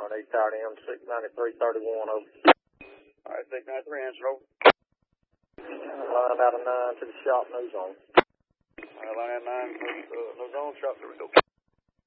They tied in 69331 over. All right, 693, answer over. Line out of 9 to the shop, no zone. Line out of 9, no zone, shop, there we go.